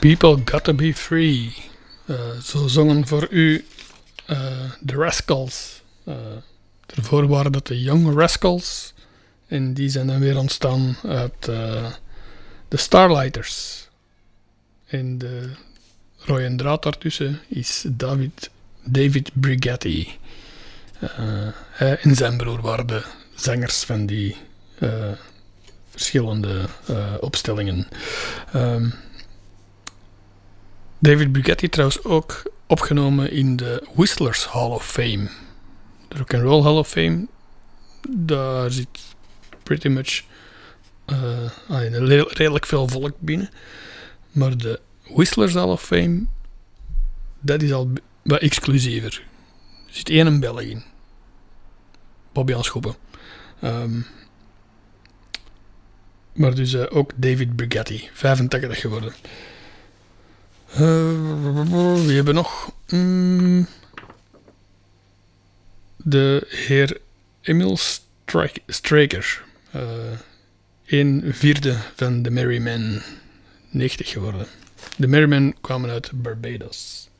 People Gotta Be Free. Zo zongen voor u de Rascals. Daarvoor waren dat de Young Rascals. En die zijn dan weer ontstaan uit de Starlighters. En de rode draad daartussen is David Brigatti. Hij en zijn broer waren de zangers van die verschillende opstellingen. David Brigatti trouwens ook opgenomen in de Whistlers Hall of Fame. De Rock and Roll Hall of Fame. Daar zit pretty much redelijk veel volk binnen. Maar de Whistlers Hall of Fame, dat is al wat exclusiever. Er zit één in België. Bobby Anschoppen. Maar dus ook David Brigatti, 85 geworden. We hebben nog de heer Emil Straker. 1/4 van de Merry Men, 90 geworden. De Merry Men kwamen uit Barbados.